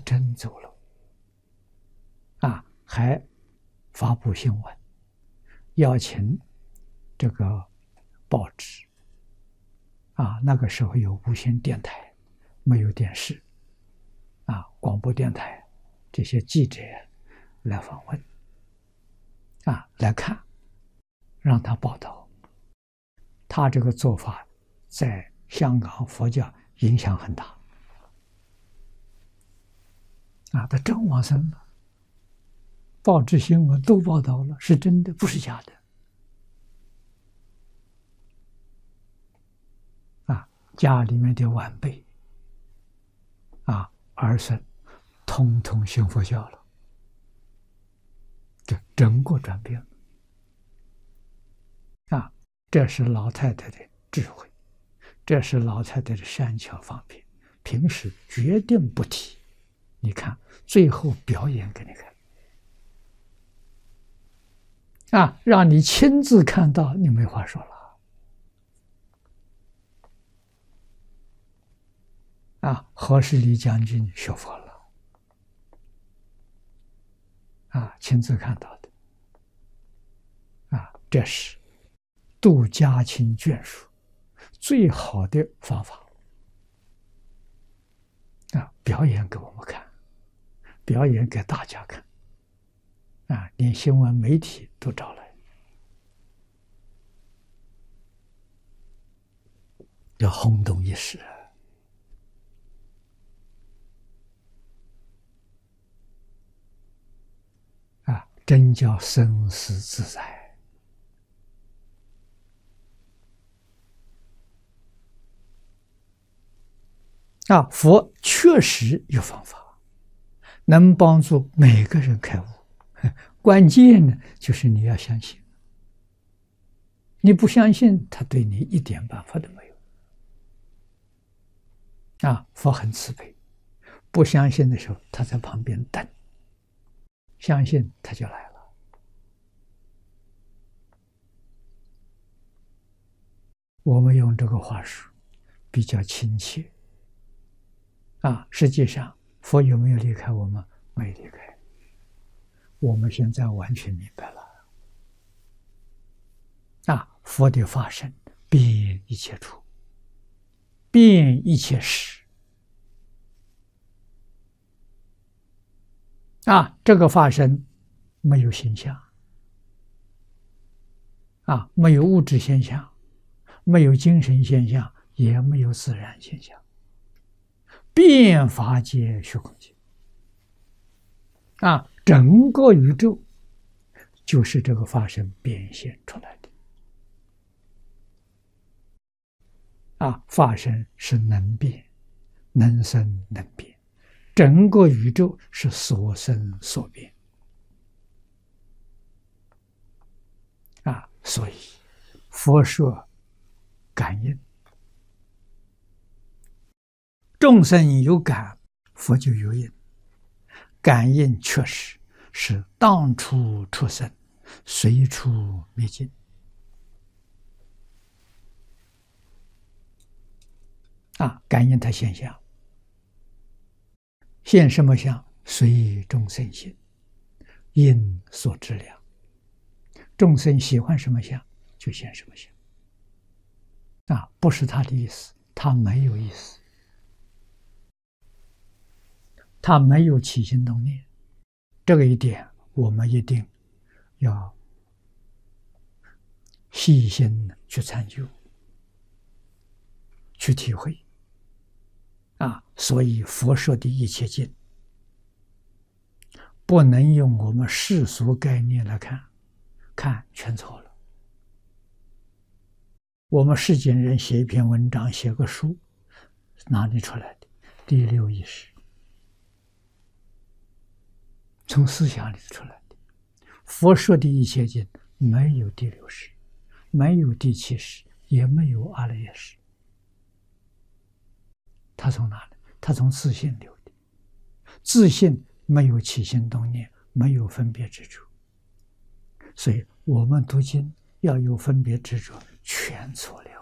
真走了还发布新闻，邀请这个报纸那个时候有无线电台，没有电视广播电台，这些记者来访问来看，让他报道。他这个做法在香港佛教影响很大他真往生了，报纸新闻都报道了，是真的，不是假的家里面的晚辈儿孙统统信佛教了，这整个转变了这是老太太的智慧，这是老太太的善巧方便，平时决定不提，你看最后表演给你看让你亲自看到，你没话说了何世礼将军学佛了亲自看到的这是度家亲眷属最好的方法表演给我们看，表演给大家看连新闻媒体都找来，要轰动一时真叫生死自在佛确实有方法，能帮助每个人开悟。关键呢，就是你要相信。你不相信，他对你一点办法都没有。佛很慈悲，不相信的时候，他在旁边等；相信他就来了。我们用这个话术比较亲切。实际上，佛有没有离开我们？没离开。我们现在完全明白了。佛的法身遍一切处，遍一切时。这个法身没有形象，没有物质现象，没有精神现象，也没有自然现象。遍法界虚空界整个宇宙就是这个法身变现出来的法身是能变，能生能变，整个宇宙是所生所变所以佛说感应，众生有感，佛就有应。感应确实是当处出生，随处灭尽感应它现象，现什么相？随众生心，因所知量。众生喜欢什么相，就现什么相不是他的意思，他没有意思，他没有起心动念，这个一点我们一定要细心去参究，去体会所以佛说的一切经不能用我们世俗概念来看，看全错了。我们世间人写一篇文章，写个书，哪里出来的？第六意识，从思想里出来的。佛说的一切经没有第六识，没有第七识，也没有阿赖耶识。他从哪里？他从自信流的。自信没有起心动念，没有分别执着，所以我们读经要有分别执着，全错了。